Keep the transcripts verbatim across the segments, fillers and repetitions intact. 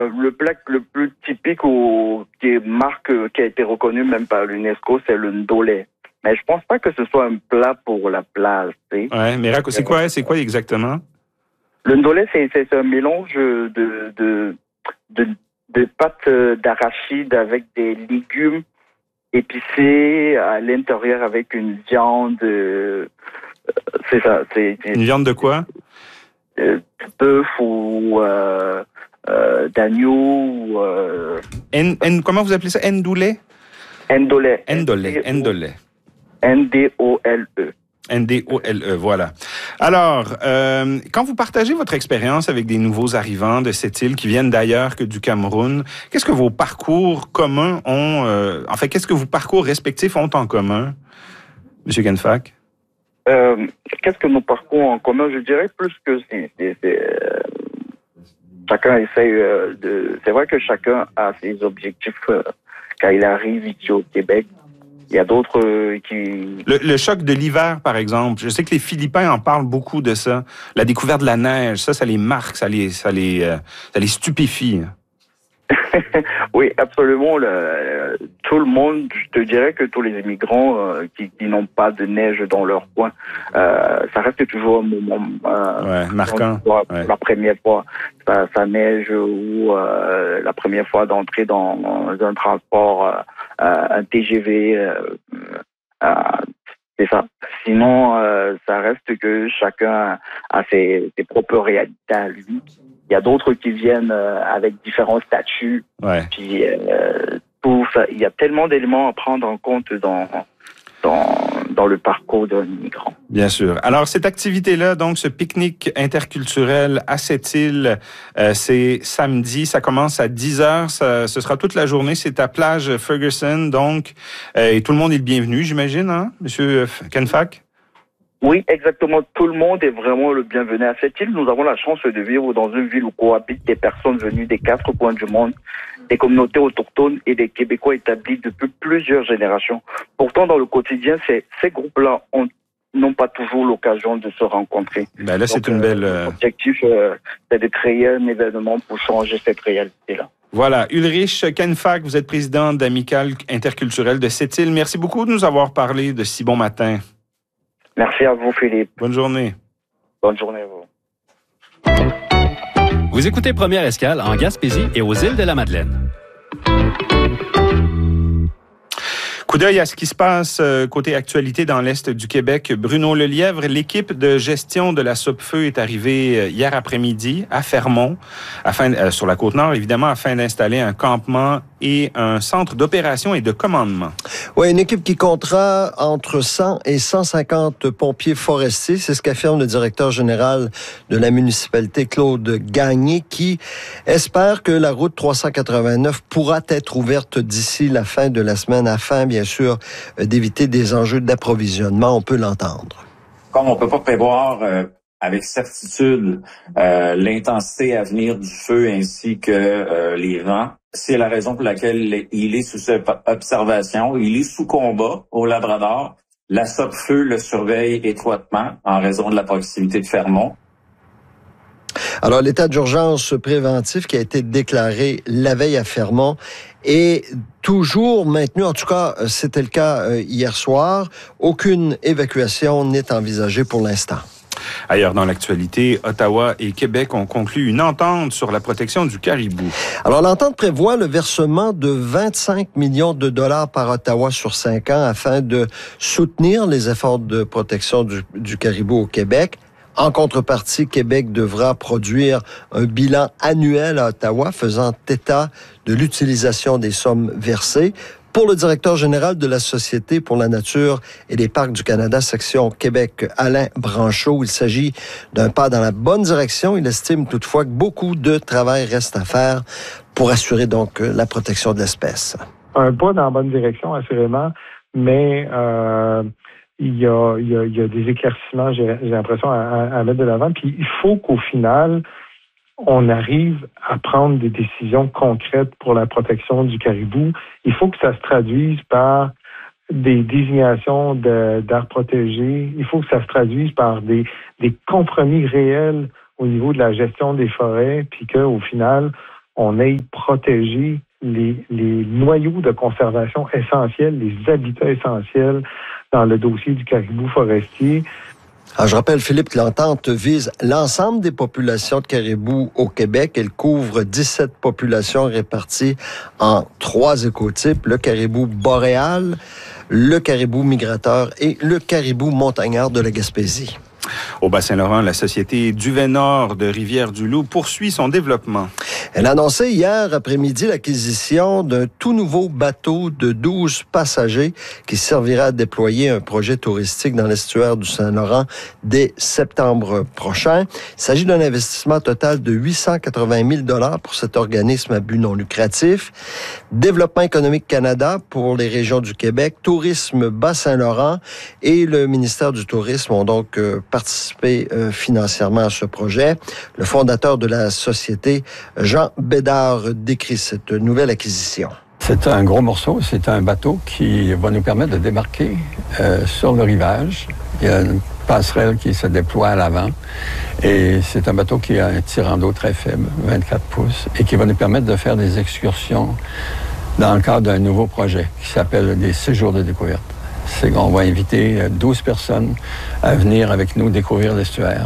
Le plat le plus typique ou qui est marque qui a été reconnu même par l'UNESCO, c'est le ndolé. Mais je pense pas que ce soit un plat pour la plage. Tu sais. Ouais, mais c'est quoi, c'est quoi exactement? Le ndolé, c'est, c'est un mélange de de de, de pâte d'arachide avec des légumes épicés à l'intérieur avec une viande. Euh, c'est ça. C'est, c'est une viande de quoi? Euh, bœuf ou euh, euh, d'agneau. Euh... En, en, comment vous appelez ça? Ndolé? Ndolé. Ndolé. Ndolé. N D O L E. N D O L E, voilà. Alors, euh, quand vous partagez votre expérience avec des nouveaux arrivants de cette île qui viennent d'ailleurs que du Cameroun, qu'est-ce que vos parcours communs ont, euh, en fait, qu'est-ce que vos parcours respectifs ont en commun, M. Kenfack? Euh, qu'est-ce que nos parcours ont en commun? Je dirais plus que c'est... c'est, c'est euh, chacun essaye euh, de... C'est vrai que chacun a ses objectifs euh, quand il arrive ici au Québec. Il y a d'autres euh, qui... Le, le choc de l'hiver, par exemple. Je sais que les Philippins en parlent beaucoup de ça. La découverte de la neige, ça, ça les marque, ça les, ça les, euh, ça les stupéfie. Oui, absolument. Le, tout le monde, je te dirais que tous les immigrants euh, qui, qui n'ont pas de neige dans leur coin, euh, ça reste toujours un moment euh, ouais, marquant. Fois, ouais. La première fois, ça, ça neige ou euh, la première fois d'entrer dans, dans un transport, euh, un T G V, euh, euh, c'est ça. Sinon, euh, ça reste que chacun a ses, ses propres réalités à lui. Il y a d'autres qui viennent euh, avec différents statuts. Ouais. Puis euh, tout ça, il y a tellement d'éléments à prendre en compte dans dans dans le parcours d'un immigrant. Bien sûr. Alors cette activité-là, donc ce pique-nique interculturel à cette île, euh, c'est samedi. Ça commence à dix heures. Ça, ce sera toute la journée. C'est à plage Ferguson, donc euh, et tout le monde est le bienvenu, j'imagine, hein, Monsieur Kenfack? Oui, exactement. Tout le monde est vraiment le bienvenu à cette île. Nous avons la chance de vivre dans une ville où cohabitent des personnes venues des quatre coins du monde, des communautés autochtones et des Québécois établis depuis plusieurs générations. Pourtant, dans le quotidien, ces, ces groupes-là ont, n'ont pas toujours l'occasion de se rencontrer. Ben là, c'est Donc, une belle... Euh, l'objectif, euh, c'est de créer un événement pour changer cette réalité-là. Voilà. Ulrich Kenfack, vous êtes président d'Amicale interculturelle de cette île. Merci beaucoup de nous avoir parlé de si bon matin. Merci à vous, Philippe. Bonne journée. Bonne journée à vous. Vous écoutez Première Escale en Gaspésie et aux îles de la Madeleine. Coup d'œil à ce qui se passe euh, côté actualité dans l'Est du Québec. Bruno Lelièvre, l'équipe de gestion de la Sopfeu est arrivée euh, hier après-midi à Fermont, afin, euh, sur la Côte-Nord, évidemment, afin d'installer un campement et un centre d'opération et de commandement. Oui, une équipe qui comptera entre cent et cent cinquante pompiers forestiers. C'est ce qu'affirme le directeur général de la municipalité, Claude Gagné, qui espère que la route trois cent quatre-vingt-neuf pourra être ouverte d'ici la fin de la semaine afin, bien sûr, d'éviter des enjeux d'approvisionnement. On peut l'entendre. Comme on peut pas prévoir euh, avec certitude euh, l'intensité à venir du feu ainsi que euh, les vents, c'est la raison pour laquelle il est sous observation. Il est sous combat au Labrador. La Sopfeu le surveille étroitement en raison de la proximité de Fermont. Alors, l'état d'urgence préventif qui a été déclaré la veille à Fermont est toujours maintenu. En tout cas, c'était le cas hier soir. Aucune évacuation n'est envisagée pour l'instant. Ailleurs dans l'actualité, Ottawa et Québec ont conclu une entente sur la protection du caribou. Alors, l'entente prévoit le versement de vingt-cinq millions de dollars par Ottawa sur cinq ans afin de soutenir les efforts de protection du, du caribou au Québec. En contrepartie, Québec devra produire un bilan annuel à Ottawa faisant état de l'utilisation des sommes versées. Pour le directeur général de la Société pour la nature et les parcs du Canada, section Québec, Alain Branchot, il s'agit d'un pas dans la bonne direction. Il estime toutefois que beaucoup de travail reste à faire pour assurer donc la protection de l'espèce. Un pas dans la bonne direction, assurément, mais euh, il y a, il y a, il y a des éclaircissements, j'ai, j'ai l'impression, à, à mettre de l'avant. Puis il faut qu'au final, on arrive à prendre des décisions concrètes pour la protection du caribou. Il faut que ça se traduise par des désignations de, d'aires protégées. Il faut que ça se traduise par des, des compromis réels au niveau de la gestion des forêts, puis qu'au final, on aille protéger les, les noyaux de conservation essentiels, les habitats essentiels dans le dossier du caribou forestier. Alors, je rappelle, Philippe, que l'entente vise l'ensemble des populations de caribous au Québec. Elle couvre dix-sept populations réparties en trois écotypes, le caribou boréal, le caribou migrateur et le caribou montagnard de la Gaspésie. Au Bas-Saint-Laurent, la société Duvet-Nord de Rivière-du-Loup poursuit son développement. Elle a annoncé hier après-midi l'acquisition d'un tout nouveau bateau de douze passagers qui servira à déployer un projet touristique dans l'estuaire du Saint-Laurent dès septembre prochain. Il s'agit d'un investissement total de huit cent quatre-vingt mille dollars pour cet organisme à but non lucratif. Développement économique Canada pour les régions du Québec, Tourisme Bas-Saint-Laurent et le ministère du Tourisme ont donc euh, participé euh, financièrement à ce projet. Le fondateur de la société, Jean Bédard, décrit cette nouvelle acquisition. C'est un gros morceau, c'est un bateau qui va nous permettre de débarquer euh, sur le rivage. Il y a une passerelle qui se déploie à l'avant et c'est un bateau qui a un tirant d'eau très faible, vingt-quatre pouces, et qui va nous permettre de faire des excursions dans le cadre d'un nouveau projet qui s'appelle des séjours de découverte. C'est qu'on va inviter douze personnes à venir avec nous découvrir l'estuaire.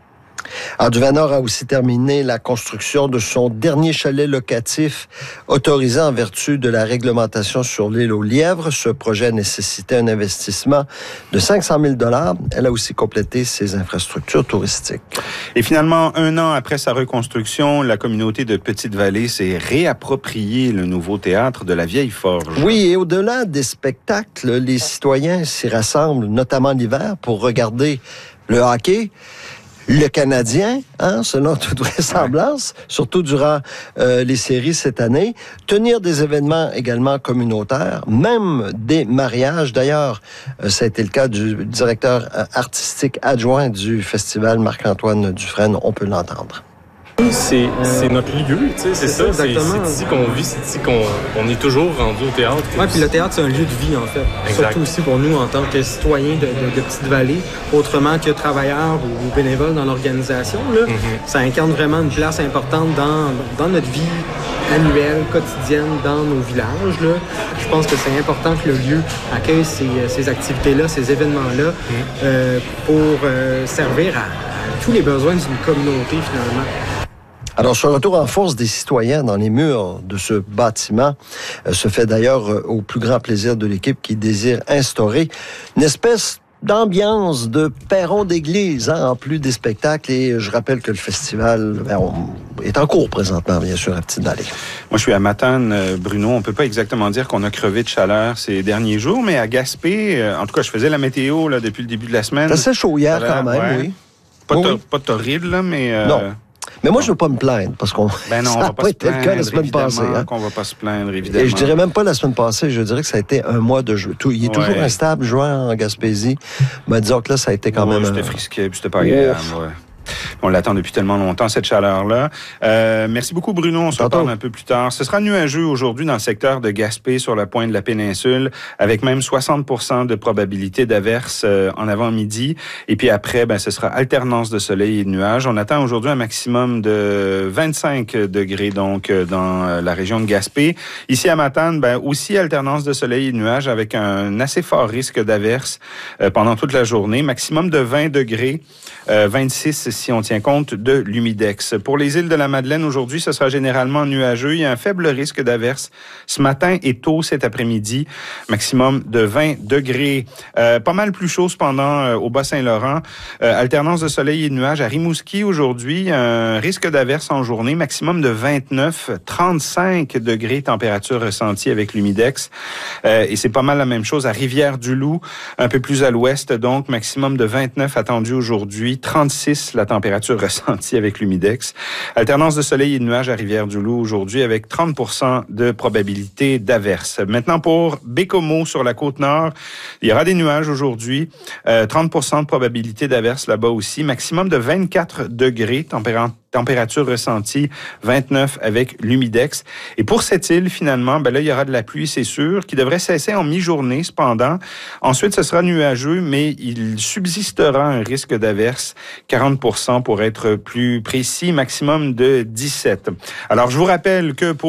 Alors, Duvet-Nord a aussi terminé la construction de son dernier chalet locatif autorisé en vertu de la réglementation sur l'île aux lièvres. Ce projet nécessitait un investissement de cinq cent mille dollars. Elle a aussi complété ses infrastructures touristiques. Et finalement, un an après sa reconstruction, la communauté de Petite-Vallée s'est réappropriée le nouveau théâtre de la Vieille Forge. Oui, et au-delà des spectacles, les citoyens s'y rassemblent, notamment l'hiver, pour regarder le hockey. Le Canadien, hein, selon toute vraisemblance, ouais. surtout durant euh, les séries cette année, tenir des événements également communautaires, même des mariages. D'ailleurs, euh, ça a été le cas du directeur euh, artistique adjoint du festival, Marc-Antoine Dufresne, on peut l'entendre. C'est, c'est notre lieu, tu sais, c'est, c'est ça, ça c'est, c'est ici qu'on vit, c'est ici qu'on on est toujours rendu au théâtre. Oui, puis le théâtre, c'est un lieu de vie, en fait. Exact. Surtout aussi pour nous, en tant que citoyens de, de, de Petite-Vallée, autrement que travailleurs ou, ou bénévoles dans l'organisation, là, mm-hmm. ça incarne vraiment une place importante dans, dans notre vie annuelle, quotidienne, dans nos villages. Là. Je pense que c'est important que le lieu accueille ces, ces activités-là, ces événements-là, mm-hmm. euh, pour euh, servir à, à tous les besoins d'une communauté, finalement. Alors, ce retour en force des citoyens dans les murs de ce bâtiment euh, se fait d'ailleurs euh, au plus grand plaisir de l'équipe qui désire instaurer une espèce d'ambiance de perron d'église, hein, en plus des spectacles. Et je rappelle que le festival ben, on, est en cours présentement, bien sûr, à Petite-Vallée. Moi, je suis à Matane, Bruno. On peut pas exactement dire qu'on a crevé de chaleur ces derniers jours, mais à Gaspé, euh, en tout cas, je faisais la météo là, depuis le début de la semaine. C'est assez chaud hier quand même, ouais. oui. Pas, oui. to- pas torride, là, mais... Euh... Non. Mais moi, je ne veux pas me plaindre, parce qu'on ben non, ça on va n'a pas, pas se été le cas la semaine passée. Hein? qu'on va pas se plaindre, évidemment. Et je dirais même pas la semaine passée, je dirais que ça a été un mois de jeu. Il est ouais. toujours instable, juin en Gaspésie. Mais disons que là, ça a été quand ouais, même... C'était frisqué, puis c'était pas agréable, ouais. On l'attend depuis tellement longtemps, cette chaleur-là. Euh, merci beaucoup, Bruno. On se reparle un peu plus tard. Ce sera nuageux aujourd'hui dans le secteur de Gaspé, sur la pointe de la péninsule, avec même soixante pour cent de probabilité d'averse euh, en avant-midi. Et puis après, ben, ce sera alternance de soleil et de nuages. On attend aujourd'hui un maximum de vingt-cinq degrés, donc, euh, dans euh, la région de Gaspé. Ici à Matane, ben, aussi alternance de soleil et de nuages, avec un assez fort risque d'averse euh, pendant toute la journée. Maximum de vingt degrés, euh, vingt-six si on tient compte de l'humidex. Pour les îles de la Madeleine, aujourd'hui, ce sera généralement nuageux. Il y a un faible risque d'averse ce matin et tôt cet après-midi. Maximum de vingt degrés. Euh, pas mal plus chaud cependant euh, au Bas-Saint-Laurent. Euh, alternance de soleil et de nuages à Rimouski aujourd'hui. Un risque d'averse en journée. Maximum de vingt-neuf, trente-cinq degrés température ressentie avec l'humidex. Euh, et c'est pas mal la même chose à Rivière-du-Loup, un peu plus à l'ouest. Donc, maximum de vingt-neuf attendu aujourd'hui. trente-six la température ressentie avec l'humidex. Alternance de soleil et de nuages à Rivière-du-Loup aujourd'hui avec trente pour cent de probabilité d'averse. Maintenant pour Bécomo sur la Côte-Nord, il y aura des nuages aujourd'hui. Euh, trente pour cent de probabilité d'averse là-bas aussi. Maximum de vingt-quatre degrés, température température ressentie vingt-neuf avec l'humidex. Et pour cette île, finalement, ben là, il y aura de la pluie, c'est sûr, qui devrait cesser en mi-journée, cependant. Ensuite, ce sera nuageux, mais il subsistera un risque d'averse, quarante pour cent pour être plus précis, maximum de dix-sept. Alors, je vous rappelle que pour